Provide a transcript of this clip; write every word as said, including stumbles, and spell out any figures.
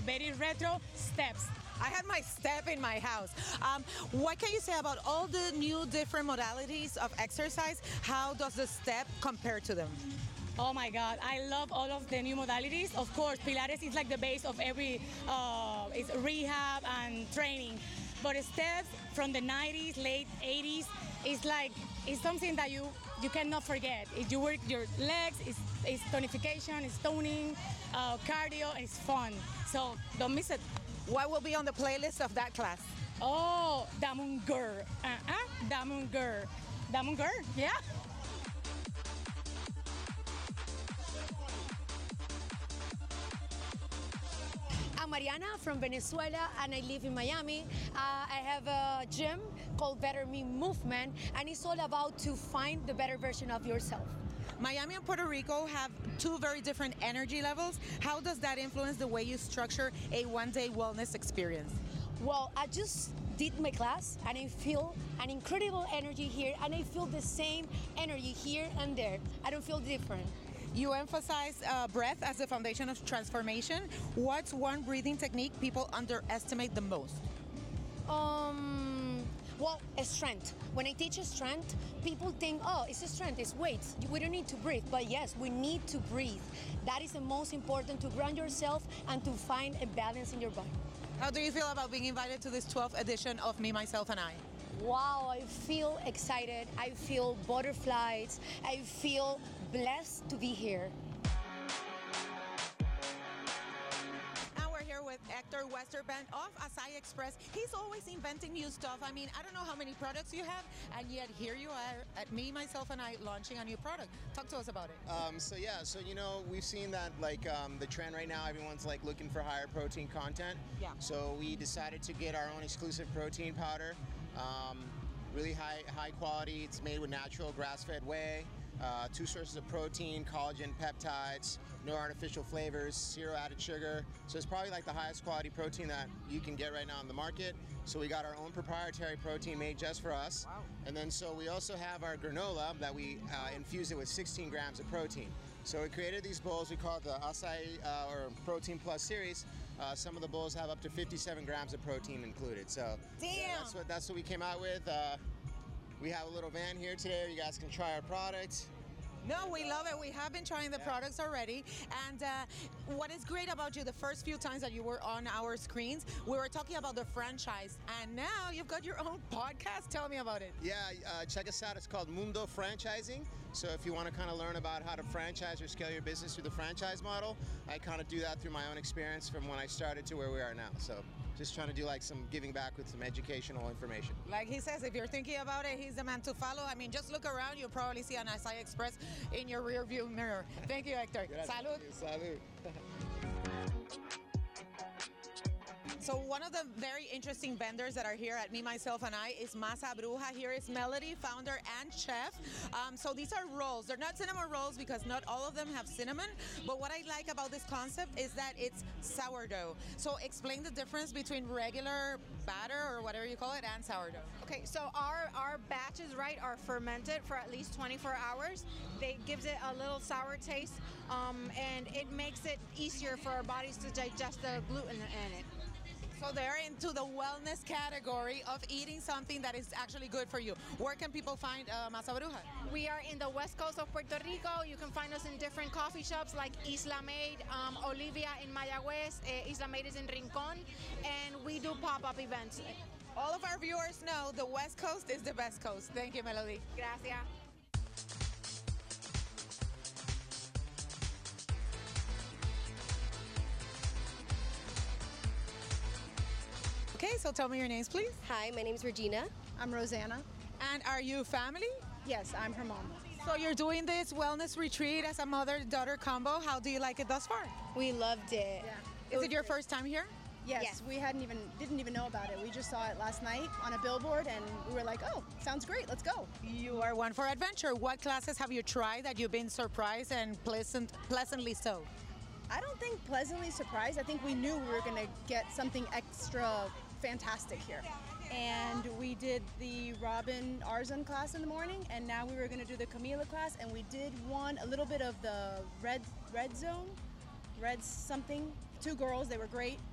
very retro steps. I had my step in my house. Um, what can you say about all the new different modalities of exercise? How does the step compare to them? Oh my God, I love all of the new modalities. Of course, Pilates is like the base of every uh, it's rehab and training. But steps from the nineties, late eighties, it's like it's something that you you cannot forget. If you work your legs, it's, it's tonification, it's toning, uh, cardio, it's fun. So don't miss it. What will be on the playlist of that class? Oh, Damunger. Uh-uh, Damunger. Damunger, yeah. I'm Mariana from Venezuela and I live in Miami. Uh, I have a gym called Better Me Movement and it's all about to find the better version of yourself. Miami and Puerto Rico have two very different energy levels. How does that influence the way you structure a one-day wellness experience? Well, I just did my class and I feel an incredible energy here and I feel the same energy here and there. I don't feel different. You emphasize uh, breath as the foundation of transformation. What's one breathing technique people underestimate the most? Um, well, strength. When I teach strength, people think, oh, it's a strength, it's weights. We don't need to breathe. But yes, we need to breathe. That is the most important to ground yourself and to find a balance in your body. How do you feel about being invited to this twelfth edition of Me, Myself, and I? Wow, I feel excited. I feel butterflies. I feel blessed to be here. And we're here with Hector Westervelt of Acai Express. He's always inventing new stuff. I mean, I don't know how many products you have, and yet here you are at Me, Myself, and I launching a new product. Talk to us about it. Um, so yeah, so you know, we've seen that like um, the trend right now, everyone's like looking for higher protein content. Yeah. So we decided to get our own exclusive protein powder. Um, really high high quality. It's made with natural grass-fed whey. Uh, two sources of protein, collagen, peptides, no artificial flavors, zero added sugar. So it's probably like the highest quality protein that you can get right now on the market. So we got our own proprietary protein made just for us. Wow. And then so we also have our granola that we uh, infuse it with sixteen grams of protein. So we created these bowls, we call it the Acai uh, or Protein Plus series. Uh, some of the bowls have up to fifty-seven grams of protein included. So Damn. yeah, that's what that's what we came out with. Uh, we have a little van here today where you guys can try our product. No, we love it. We have been trying the Yeah. products already. And uh, what is great about you, the first few times that you were on our screens, we were talking about the franchise. And now you've got your own podcast. Tell me about it. Yeah, uh, check us out. It's called Mundo Franchising. So if you want to kind of learn about how to franchise or scale your business through the franchise model, I kind of do that through my own experience from when I started to where we are now. So just trying to do like some giving back with some educational information. Like he says, if you're thinking about it, he's the man to follow. I mean, just look around. You'll probably see an Acai Express in your rear view mirror. Thank you, Hector. Salud. Salud. So one of the very interesting vendors that are here at Me, Myself, and I is Masa Bruja. Here is Melody, founder and chef. Um, so these are rolls. They're not cinnamon rolls because not all of them have cinnamon. But what I like about this concept is that it's sourdough. So explain the difference between regular batter or whatever you call it and sourdough. Okay, so our our batches, right, are fermented for at least twenty-four hours. They gives it a little sour taste, um, and it makes it easier for our bodies to digest the gluten in it. So they're into the wellness category of eating something that is actually good for you. Where can people find uh, Masa Bruja? We are in the west coast of Puerto Rico. You can find us in different coffee shops like Isla Made, um, Olivia in Mayagüez, uh, Isla Made is in Rincon, and we do pop-up events. All of our viewers know the West Coast is the best coast. Thank you, Melody. Gracias. Okay, so tell me your names, please. Hi, my name's Regina. I'm Rosanna. And are you family? Yes, I'm her mom. So you're doing this wellness retreat as a mother-daughter combo. How do you like it thus far? We loved it. Yeah. Is it your first time here? Yes, Yes. we hadn't even didn't even know about it. We just saw it last night on a billboard and we were like, "Oh, sounds great. Let's go." You are one for adventure. What classes have you tried that you've been surprised and pleasant, pleasantly so? I don't think pleasantly surprised. I think we knew we were going to get something extra fantastic here. And we did the Robin Arzon class in the morning, and now we were going to do the Camila class, and we did one, a little bit of the red red zone, red something. Two girls, they were great.